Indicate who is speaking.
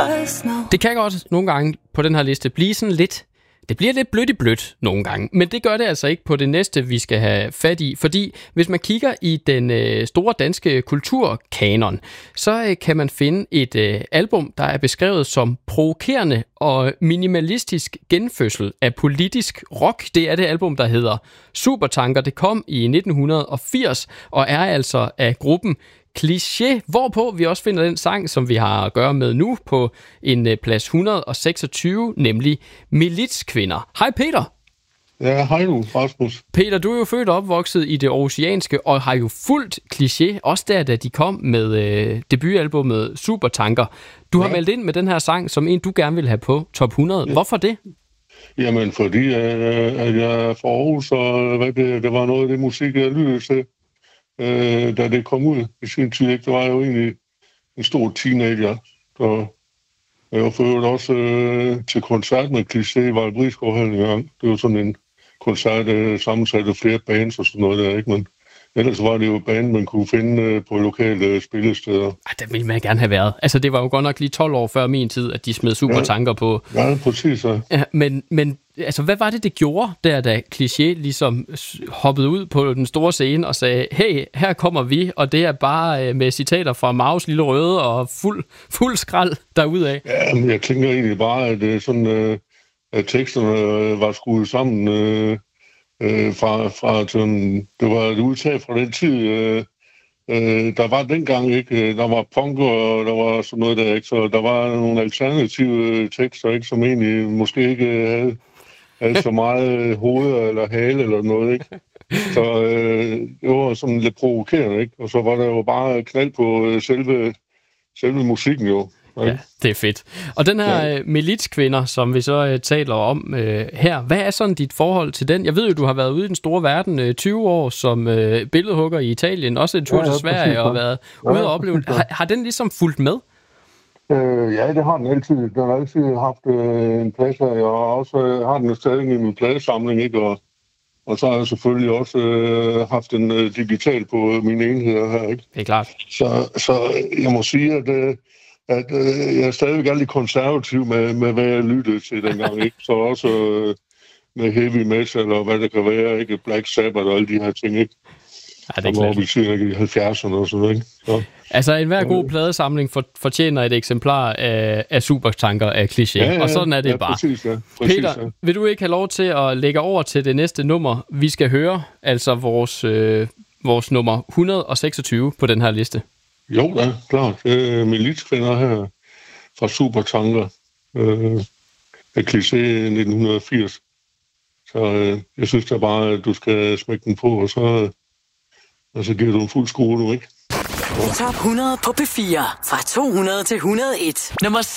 Speaker 1: Det kan godt nogle gange på den her liste blive sådan lidt... Det bliver lidt blødt i blødt nogle gange, men det gør det altså ikke på det næste, vi skal have fat i. Fordi hvis man kigger i den store danske kulturkanon, så kan man finde et album, der er beskrevet som provokerende og minimalistisk genfødsel af politisk rock. Det er det album, der hedder Supertanker. Det kom i 1980 og er altså af gruppen Kliché, hvorpå vi også finder den sang, som vi har at gøre med nu på en plads 126, nemlig Militskvinder. Hej Peter.
Speaker 2: Ja, hej nu, Rasmus.
Speaker 1: Peter, du er jo født og opvokset i det aarhusianske og har jo fulgt Kliché, også der, da de kom med debutalbummet Supertanker. Du har meldt ind med den her sang, som en, du gerne vil have på top 100. Hvorfor det?
Speaker 2: Jamen, fordi at jeg er fra Aarhus, og det var noget af det musik, jeg lyttede til. Da det kom ud i sin tid, ikke? Det var jo egentlig en stor teenager. Så jeg var ført også til koncert med Kliché i Vejlbrisgård en gang. Det var sådan en koncert sammensat af flere bands og sådan noget der, ikke? Men ellers var det jo band, man kunne finde på lokale spillesteder.
Speaker 1: Det ville man gerne have været. Altså, det var jo godt nok lige 12 år før min tid, at de smed Supertanker på.
Speaker 2: Ja, præcis. Ja.
Speaker 1: Men altså, hvad var det gjorde, da Kliché ligesom hoppede ud på den store scene og sagde, hey, her kommer vi, og det er bare med citater fra Maus Lille Røde og fuld skrald derudad?
Speaker 2: Ja, men jeg tænker egentlig bare, at sådan, at teksterne var skruet sammen fra sådan, det var et udtag fra den tid, der var dengang ikke, der var punk og der var sådan noget der, ikke, så der var nogle alternative tekster, ikke, som egentlig måske ikke havde så meget hoved eller hale eller noget, ikke. Så det var sådan lidt provokerende, ikke, og så var der jo bare knald på selve musikken jo.
Speaker 1: Ja, det er fedt. Og den her Militskvinder, som vi så taler om her, hvad er sådan dit forhold til den? Jeg ved jo, du har været ude i den store verden 20 år som billedhugger i Italien, også en tur til Sverige og været ude og opleve. Har den ligesom fulgt med?
Speaker 2: Ja, det har den altid. Den har altid haft en plads her. Jeg også har den stadig i min pladesamling, ikke? Og så har jeg selvfølgelig også haft den digital på mine enheder her, ikke?
Speaker 1: Det er klart.
Speaker 2: Så jeg må sige, at jeg er stadigvæk lidt konservativ med hvad jeg lyttede til dengang, ikke? Så også med heavy metal og hvad det kan være, ikke? Black Sabbath og alle de her ting, ikke?
Speaker 1: Ja, det er
Speaker 2: klart. Vi siger i 70'erne og sådan noget, ikke? Så.
Speaker 1: Altså, enhver god pladesamling fortjener et eksemplar af Supertanker af Kliché, og sådan er det bare.
Speaker 2: Præcis, ja.
Speaker 1: Præcis, Peter, vil du ikke have lov til at lægge over til det næste nummer, vi skal høre, altså vores nummer 126 på den her liste?
Speaker 2: Jo, da, klart. Militskvinder her fra Supertanker af Kliché 1980. Så jeg synes da bare, at du skal smække den på, og så giver du en fuld skrue nu, ikke?
Speaker 3: Top 100 på P4 fra 200 til 101. Nummer